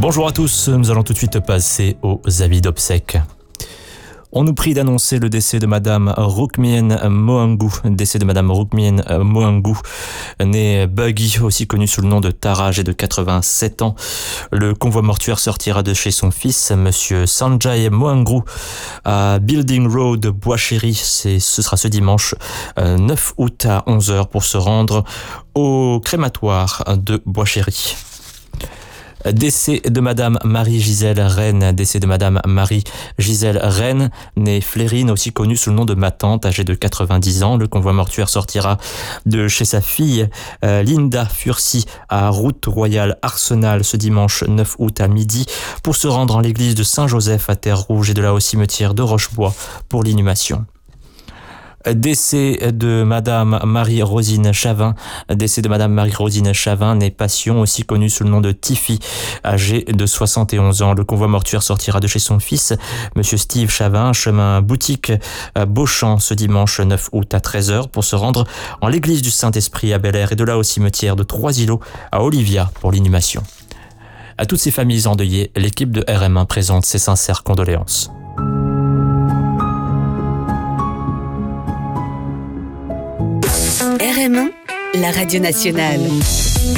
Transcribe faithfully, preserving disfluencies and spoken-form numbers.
Bonjour à tous, nous allons tout de suite passer aux avis d'obsèques. On nous prie d'annoncer le décès de Madame Roukmien Mohangou, décès de Madame Roukmien Mohangou, née Buggy, aussi connue sous le nom de Tara, âgée de quatre-vingt-sept ans. Le convoi mortuaire sortira de chez son fils, Monsieur Sanjay Mohangou, à Building Road, Bois-Chéry. C'est, ce sera ce dimanche neuf août à onze heures pour se rendre au crématoire de Bois-Chéry. Décès de Madame Marie-Gisèle Rennes, décès de Madame Marie-Gisèle Rennes, née Flérine, aussi connue sous le nom de ma tante, âgée de quatre-vingt-dix ans. Le convoi mortuaire sortira de chez sa fille euh, Linda Furcy à Route Royale Arsenal ce dimanche neuf août à midi pour se rendre en l'église de Saint-Joseph à Terre-Rouge et de là au cimetière de Rochebois pour l'inhumation. Décès de Madame Marie-Rosine Chavin, décès de Madame Marie-Rosine Chavin, née Passion, aussi connue sous le nom de Tiffy, âgée de soixante et onze ans. Le convoi mortuaire sortira de chez son fils, Monsieur Steve Chavin, chemin boutique Beauchamp, ce dimanche neuf août à treize heures pour se rendre en l'église du Saint-Esprit à Bel-Air et de là au cimetière de Trois-Îlots à Olivia pour l'inhumation. À toutes ces familles endeuillées, l'équipe de R M un présente ses sincères condoléances. R M un, la radio nationale.